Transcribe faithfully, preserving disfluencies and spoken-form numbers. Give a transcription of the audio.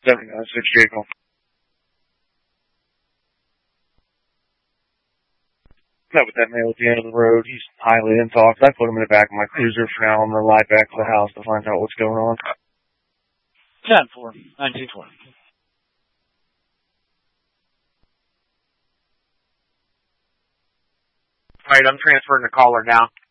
seventy-nine six Jacob. Met with that male at the end of the road. He's highly intoxicated. I put him in the back of my cruiser for now. I'm going to ride back to the house to find out what's going on. ten four, nineteen twenty. Alright, I'm transferring the caller now.